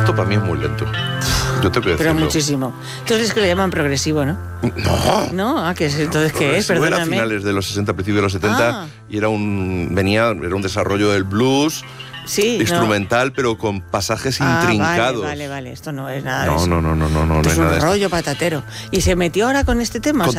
Esto para mí es muy lento. Yo tengo que decirlo. Pero muchísimo. Entonces es que lo llaman progresivo, ¿no? No. No, entonces ¿qué es? Era a Perdóname. finales de los 60, principios de los 70 y era un desarrollo del blues. Sí, instrumental, pero con pasajes intrincados. Vale. Esto no es nada de eso. No Esto es un nada de rollo patatero. ¿Y se metió ahora con este tema?